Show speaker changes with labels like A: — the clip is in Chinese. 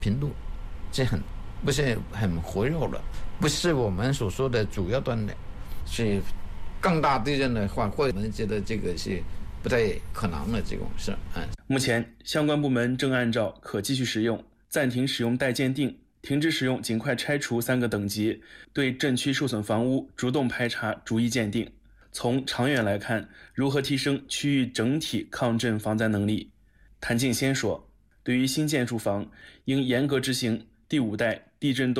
A: 频度不是很活跃了，不是我们所说的主要断裂。是更大地震的话，或者我们觉得这个是不太可能的这种事。
B: 目前相关部门正按照可继续使用、暂停使用待鉴定、停止使用尽快拆除3个等级，对震区受损房屋主动排查、逐一鉴定。从长远来看，如何提升区域整体抗震防灾能力？谭敬先说，对于新建住房，应严格执行第5代地震动